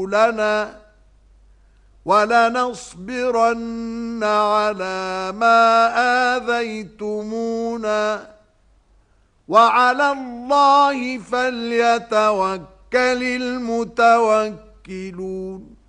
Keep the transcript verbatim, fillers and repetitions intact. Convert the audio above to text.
رسلنا وَلَنَصْبِرَنَّ عَلَى مَا آذَيْتُمُونَا وَعَلَى اللَّهِ فَلْيَتَوَكَّلِ الْمُتَوَكِّلُونَ